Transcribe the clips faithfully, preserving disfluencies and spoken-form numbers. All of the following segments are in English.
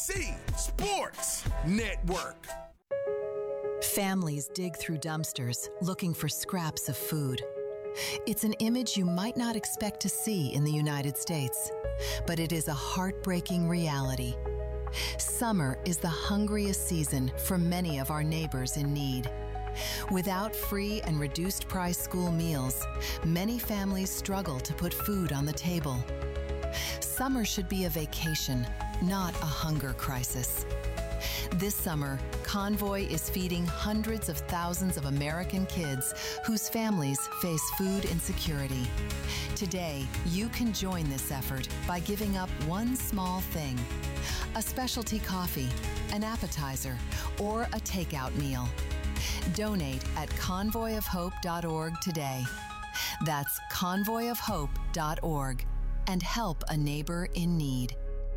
C Sports Network. Families dig through dumpsters looking for scraps of food. It's an image you might not expect to see in the United States, but it is a heartbreaking reality. Summer is the hungriest season for many of our neighbors in need. Without free and reduced price school meals, many families struggle to put food on the table. Summer should be a vacation, not a hunger crisis. This summer, Convoy is feeding hundreds of thousands of American kids whose families face food insecurity. Today, you can join this effort by giving up one small thing: a specialty coffee, an appetizer, or a takeout meal. Donate at convoy of hope dot org today. That's convoy of hope dot org, and help a neighbor in need.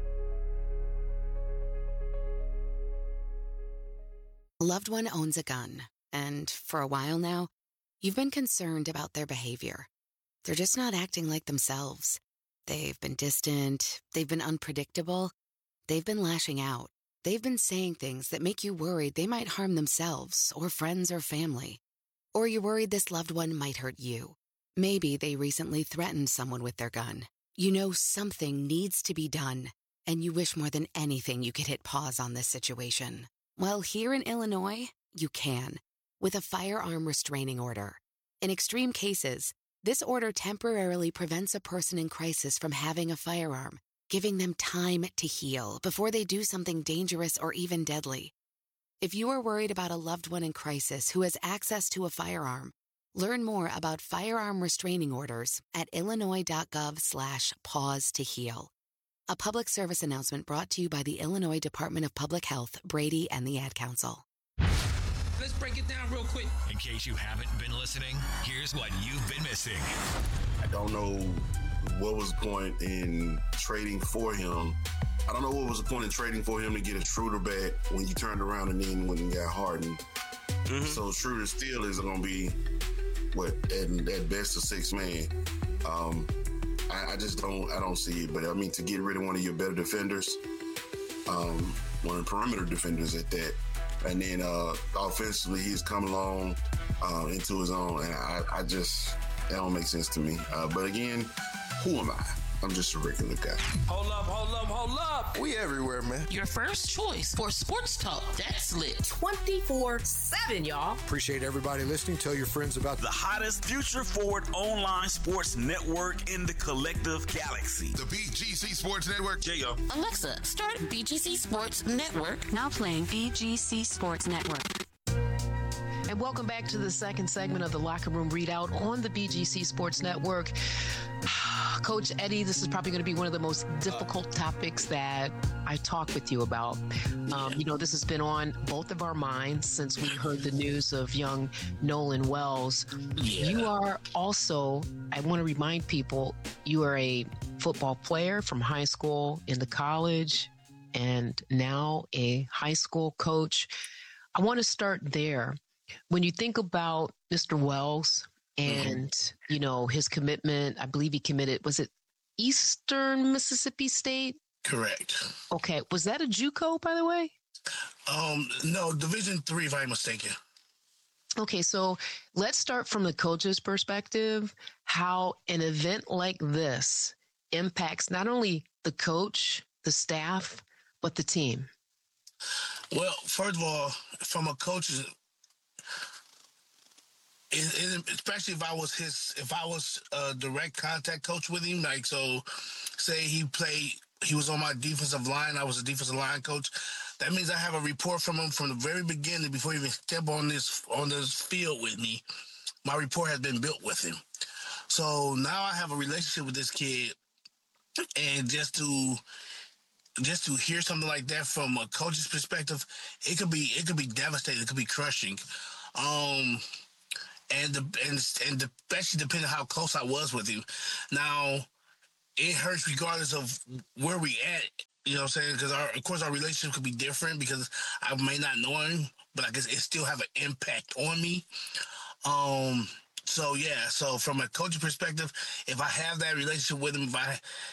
A loved one owns a gun, and for a while now, you've been concerned about their behavior. They're just not acting like themselves. They've been distant, they've been unpredictable, they've been lashing out. They've been saying things that make you worried they might harm themselves or friends or family. Or you're worried this loved one might hurt you. Maybe they recently threatened someone with their gun. You know something needs to be done, and you wish more than anything you could hit pause on this situation. Well, here in Illinois, you can, with a firearm restraining order. In extreme cases, this order temporarily prevents a person in crisis from having a firearm, giving them time to heal before they do something dangerous or even deadly. If you are worried about a loved one in crisis who has access to a firearm, learn more about firearm restraining orders at illinois.gov slash pause to heal. A public service announcement brought to you by the Illinois Department of Public Health, Brady, and the Ad Council. Let's break it down real quick. In case you haven't been listening, here's what you've been missing. I don't know what was the point in trading for him. I don't know what was the point in trading for him to get a Schroeder back when you turned around and then when you got Harden. Mm-hmm. So Schroeder still is going to be, what, at, at best a six man. Um, I, I just don't, I don't see it. But I mean, to get rid of one of your better defenders, um, one of the perimeter defenders at that, and then uh, offensively he's come along uh, into his own, and I, I just, that don't make sense to me. Uh, but again, who am I? I'm just a regular guy. Hold up, hold up, hold up. We everywhere, man. Your first choice for sports talk. That's lit. twenty-four seven, y'all. Appreciate everybody listening. Tell your friends about the hottest future-forward online sports network in the collective galaxy. The B G C Sports Network. J-O. Alexa, start B G C Sports Network. Now playing B G C Sports Network. And welcome back to the second segment of the Locker Room Readout on the B G C Sports Network. Coach Eddie, this is probably going to be one of the most difficult topics that I talk with you about. Um, you know, this has been on both of our minds since we heard the news of young Nolan Wells. Yeah. You are also, I want to remind people, you are a football player from high school into college and now a high school coach. I want to start there. When you think about Mister Wells, and, mm-hmm. you know, his commitment, I believe he committed, was it Eastern Mississippi State? Correct. Okay. Was that a JUCO, by the way? Um, no, Division three, if I'm mistaken. Okay. So let's start from the coach's perspective, how an event like this impacts not only the coach, the staff, but the team. Well, first of all, from a coach's It, it, especially if I was his, if I was a direct contact coach with him, like, so say he played, he was on my defensive line, I was a defensive line coach. That means I have a report from him from the very beginning before he even step on this, on this field with me. My report has been built with him. So now I have a relationship with this kid, and just to, just to hear something like that from a coach's perspective, it could be, it could be devastating. It could be crushing. Um, And the, and and especially depending on how close I was with him. Now, it hurts regardless of where we at. You know what I'm saying? Because of course our relationship could be different because I may not know him, but I guess it still have an impact on me. Um. So yeah. So from a coaching perspective, if I have that relationship with him, if I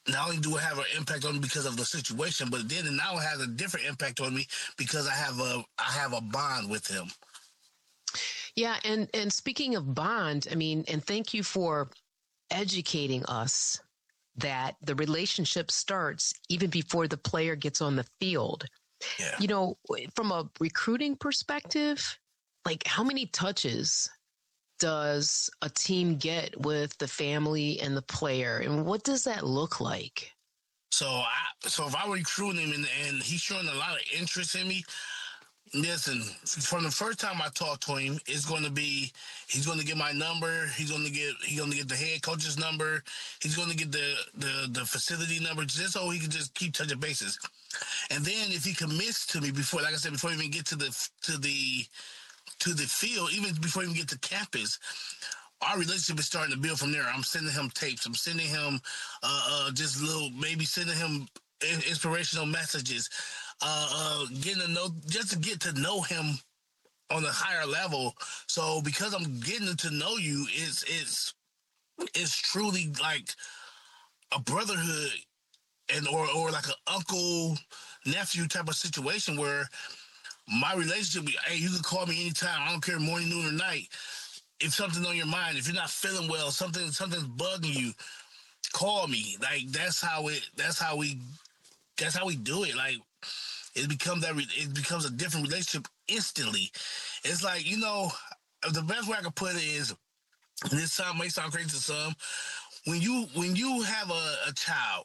not only do it have an impact on me because of the situation, but then it now has a different impact on me because I have a I have a bond with him. Yeah, and and speaking of bond, I mean, and thank you for educating us that the relationship starts even before the player gets on the field. Yeah. You know, from a recruiting perspective, like how many touches does a team get with the family and the player, and what does that look like? So, I, so if I were recruiting him and, and he's showing a lot of interest in me, listen, from the first time I talk to him, it's going to be, he's going to get my number. He's going to get, he's going to get the head coach's number. He's going to get the, the, the facility number just so he can just keep touching bases. And then if he commits to me before, like I said, before we even get to the, to the, to the field, even before we even get to campus, our relationship is starting to build from there. I'm sending him tapes. I'm sending him uh, uh, just little, maybe sending him inspirational messages. Uh, uh, getting to know, just to get to know him on a higher level. So because I'm getting to know you, it's it's it's truly like a brotherhood, and or or like an uncle nephew type of situation where my relationship. Hey, you can call me anytime. I don't care morning, noon, or night. If something's on your mind, if you're not feeling well, something something's bugging you, call me. Like that's how it. That's how we. That's how we do it. Like. It becomes that re- it becomes a different relationship instantly. It's like, you know, the best way I can put it is, and this sound may sound crazy to some, when you when you have a, a child,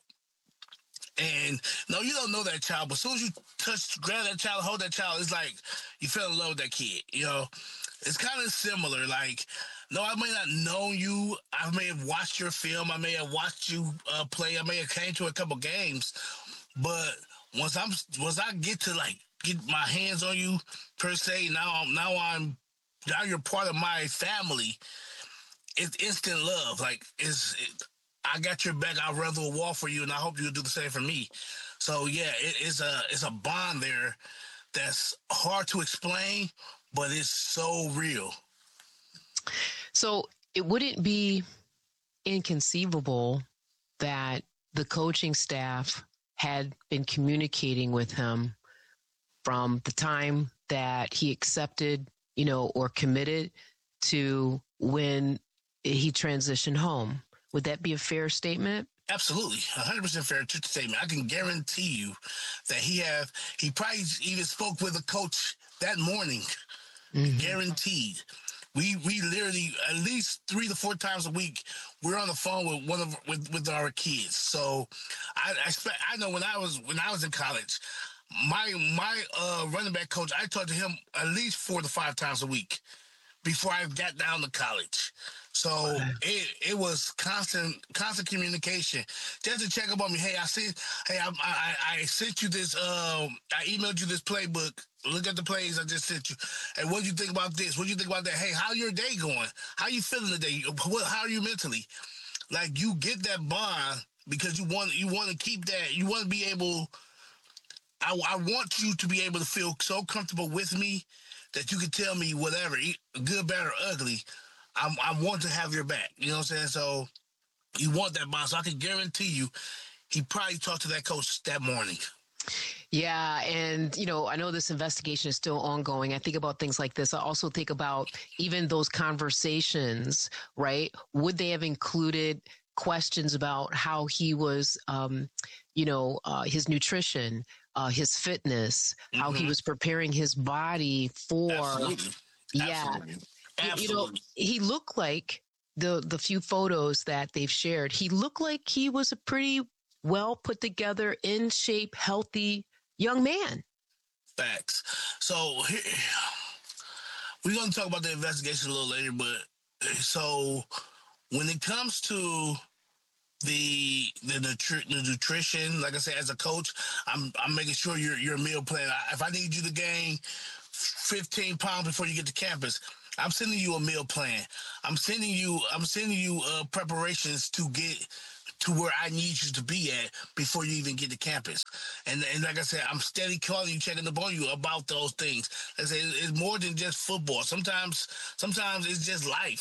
and no, you don't know that child, but as soon as you touch, grab that child, hold that child, it's like you fell in love with that kid. You know, it's kind of similar. Like, no, I may not know you. I may have watched your film. I may have watched you uh, play. I may have came to a couple games, but Once I'm, once I get to like get my hands on you per se, now I'm, now I'm, now you're part of my family. It's instant love. Like it's, it, I got your back. I'll run through a wall for you, and I hope you'll do the same for me. So yeah, it, it's a, it's a bond there that's hard to explain, but it's so real. So it wouldn't be inconceivable that the coaching staff had been communicating with him from the time that he accepted, you know, or committed to when he transitioned home. Would that be a fair statement? Absolutely. one hundred percent fair statement. I can guarantee you that he have, he probably even spoke with a coach that morning. Mm-hmm. Guaranteed. We we literally at least three to four times a week we're on the phone with one of with, with our kids. So I I, expect, I know when I was when I was in college, my my uh, running back coach, I talked to him at least four to five times a week before I got down to college. So it it was constant constant communication, just to check up on me. Hey, I see. Hey, I I, I sent you this. Um, I emailed you this playbook. Look at the plays I just sent you. Hey, what do you think about this? What do you think about that? Hey, how your day going? How you feeling today? What, how are you mentally? Like you get that bond because you want you want to keep that. You want to be able. I I want you to be able to feel so comfortable with me that you can tell me whatever, good, bad, or ugly. I, I want to have your back. You know what I'm saying? So you want that bond. So I can guarantee you he probably talked to that coach that morning. Yeah. And, you know, I know this investigation is still ongoing. I think about things like this. I also think about even those conversations, right? Would they have included questions about how he was, um, you know, uh, his nutrition, uh, his fitness, mm-hmm. how he was preparing his body for, Absolutely. yeah. Absolutely. Absolutely. You know, he looked like the the few photos that they've shared. He looked like he was a pretty well put together, in shape, healthy young man. Facts. So here, we're going to talk about the investigation a little later, but so when it comes to the the, nutri- the nutrition, like I said, as a coach, I'm I'm making sure your your meal plan. If I need you to gain fifteen pounds before you get to campus, I'm sending you a meal plan. I'm sending you I'm sending you uh, preparations to get to where I need you to be at before you even get to campus. And and like I said, I'm steady calling you, checking up on you about those things. Like I say, it's more than just football. Sometimes sometimes it's just life.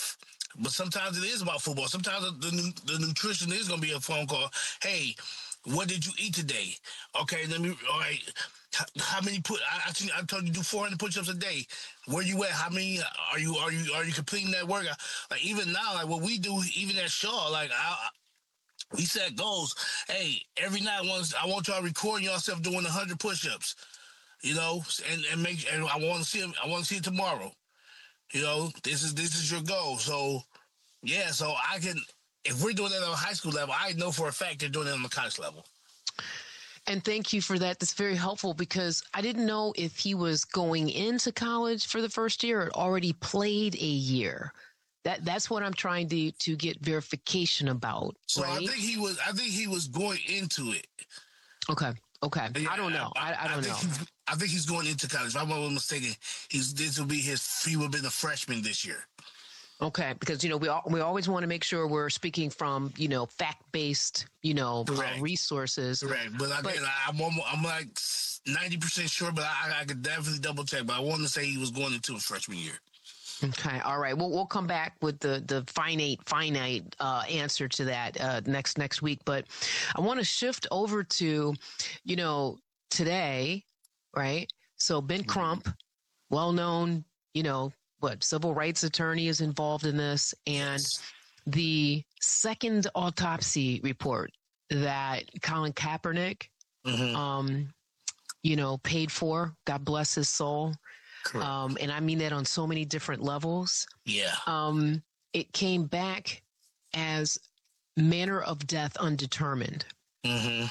But sometimes it is about football. Sometimes the the, the nutrition is going to be a phone call. Hey, what did you eat today? Okay, let me. All right. How many put? I, I, I told you to do four hundred push-ups a day. Where you at? How many are you? Are you? Are you completing that workout? Like even now, like what we do, even at Shaw, like I, we set goals. Hey, every night once I want y'all recording yourself doing one hundred push-ups. You know, and and make. And I want to see it. I want to see it tomorrow. You know, this is this is your goal. So yeah, so I can. If we're doing that on a high school level, I know for a fact they're doing it on the college level. And thank you for that. That's very helpful because I didn't know if he was going into college for the first year or already played a year. That that's what I'm trying to to get verification about. So right? I think he was. I think he was going into it. Okay. Okay. Yeah, I don't know. I, I, I don't I know. Think I think he's going into college. If I'm not mistaken, he's this will be his. He will have been a freshman this year. Okay, because you know we all, we always want to make sure we're speaking from you know fact based you know uh, resources. Correct, but again, but, I, I'm almost, I'm like ninety percent sure, but I, I could definitely double check. But I want to say he was going into a freshman year. Okay, all right. Well, we'll come back with the the finite finite uh, answer to that uh, next next week. But I want to shift over to you know today, right? So Ben Crump, well known, you know. What civil rights attorney is involved in this, and yes. the second autopsy report that Colin Kaepernick, mm-hmm. um, you know, paid for. God bless his soul. Um, and I mean that on so many different levels. Yeah. Um, it came back as manner of death undetermined. Mm-hmm.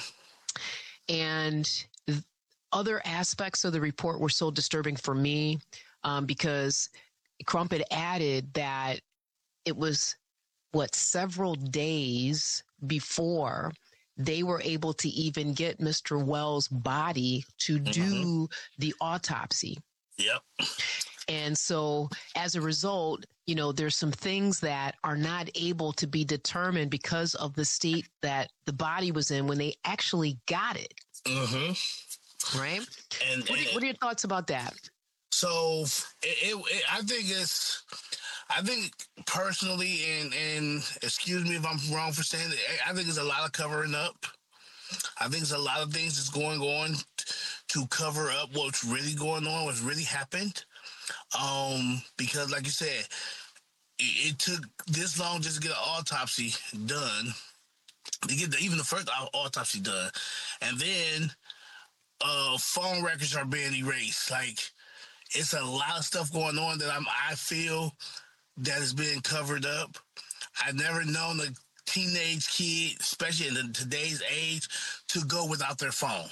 And th- other aspects of the report were so disturbing for me um, because Crump had added that it was, what, several days before they were able to even get Mister Wells' body to mm-hmm. do the autopsy. Yep. And so as a result, you know, there's some things that are not able to be determined because of the state that the body was in when they actually got it. Mm-hmm. Right? And, what, are, and what are your thoughts about that? So it, it, it, I think it's, I think personally, and, and excuse me if I'm wrong for saying it, I think there's a lot of covering up. I think there's a lot of things that's going on to cover up what's really going on, what's really happened. Um, because like you said, it, it took this long just to get an autopsy done, to get the, even the first autopsy done. And then uh, phone records are being erased. Like, it's a lot of stuff going on that I'm, I feel that is being covered up. I've never known a teenage kid, especially in the, today's age, to go without their phone.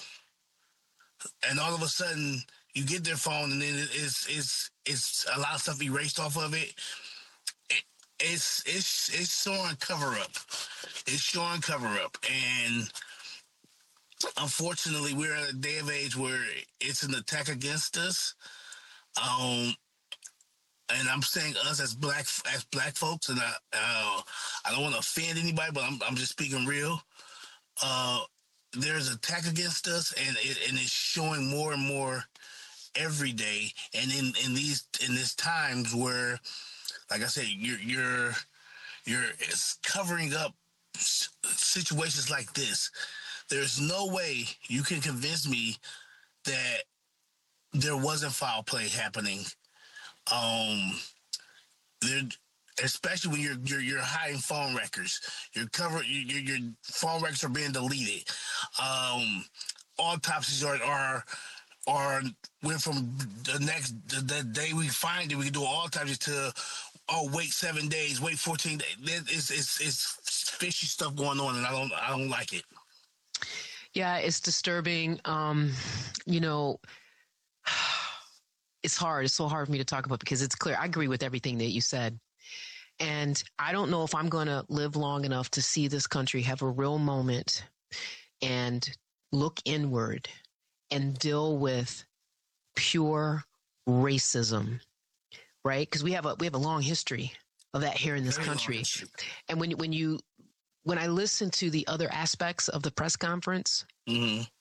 And all of a sudden, you get their phone, and then it's it's it's a lot of stuff erased off of it. it it's it's it's showing cover up. It's showing cover up, and unfortunately, we're at a day of age where it's an attack against us. Um, and I'm saying us as black as black folks, and I uh, I don't want to offend anybody, but I'm I'm just speaking real. Uh, there's an attack against us, and it and it's showing more and more every day. And in, in these in these times where, like I said, you're you're you're it's covering up situations like this. There's no way you can convince me that there wasn't foul play happening. Um, there, especially when you're you're you're hiding phone records, your cover your your phone records are being deleted. Um, autopsies are are are went from the next the, the day we find it, we can do an autopsy to oh wait seven days, wait fourteen days. It's it's it's fishy stuff going on, and I don't I don't like it. Yeah, it's disturbing. Um, you know. It's hard. It's so hard for me to talk about because it's clear. I agree with everything that you said. And I don't know if I'm going to live long enough to see this country have a real moment and look inward and deal with pure racism, right? Because we have a we have a long history of that here in this Very country. And when when you when I listen to the other aspects of the press conference, mm-hmm.